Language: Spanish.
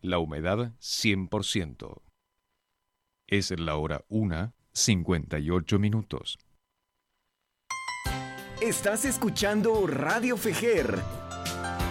La humedad 100%. Es la hora 1:58. Estás escuchando Radio Fejer